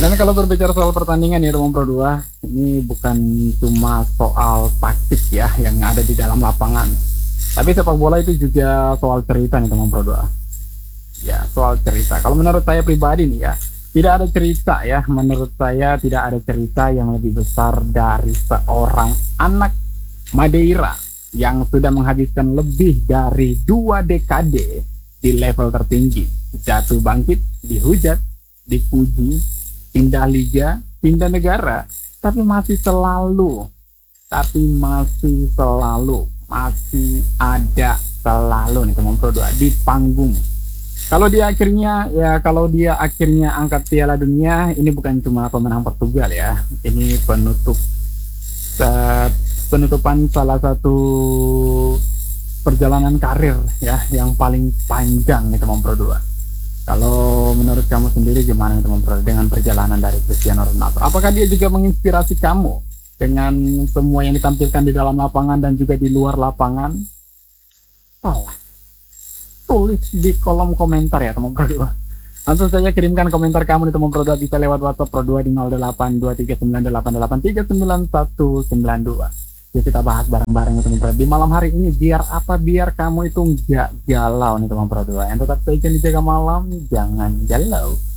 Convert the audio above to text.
Dan kalau berbicara soal pertandingan ya teman Pro 2, ini bukan cuma soal taktik ya yang ada di dalam lapangan. Tapi sepak bola itu juga soal cerita nih teman Pro 2. Ya, soal cerita. Kalau menurut saya pribadi nih ya, tidak ada cerita ya. Menurut saya tidak ada cerita yang lebih besar dari seorang anak Madeira yang sudah menghabiskan lebih dari 2 dekade di level tertinggi. Jatuh bangkit, dihujat, dipuji, pindah liga, pindah negara, tapi masih ada selalu nih teman Pro 2 di panggung. Kalau dia akhirnya angkat Piala Dunia, ini bukan cuma pemenang Portugal ya. Ini penutupan salah satu perjalanan karir ya yang paling panjang nih teman Pro 2. Kalau menurut kamu sendiri gimana teman Pro dengan perjalanan dari Cristiano Ronaldo? Apakah dia juga menginspirasi kamu dengan semua yang ditampilkan di dalam lapangan dan juga di luar lapangan? Oh, tulis di kolom komentar ya teman Pro 2. Langsung saja kirimkan komentar kamu di teman Pro 2, bisa lewat WhatsApp Pro 2 di 082398883992. Ya kita bahas bareng-bareng teman Pro di malam hari ini. Biar apa? Biar kamu itu nggak galau nih teman Pro 2. Yang tetap stay tune di Jaga Malam, jangan galau.